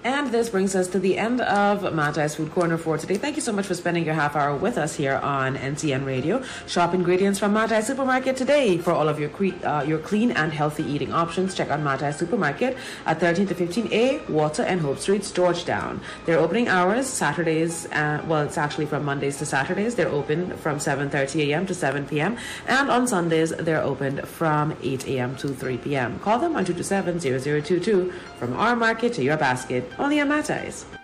And this brings us to the end of Matai's Food Corner for today. Thank you so much for spending your half hour with us here on NCN Radio. Shop ingredients from Matai Supermarket today for all of your clean and healthy eating options. Check out Matai Supermarket at 13 to 15A, Water and Hope Streets, Georgetown. Their opening hours, Saturdays, it's actually from Mondays to Saturdays. They're open from 7:30 a.m. to 7 p.m. And on Sundays, they're open from 8 a.m. to 3 p.m. Call them on 227-0022 from our market to your basket. Only on Matai's.